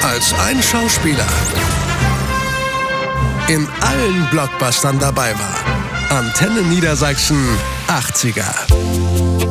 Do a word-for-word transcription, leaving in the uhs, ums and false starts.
als ein Schauspieler in allen Blockbustern dabei war. Antenne Niedersachsen achtziger.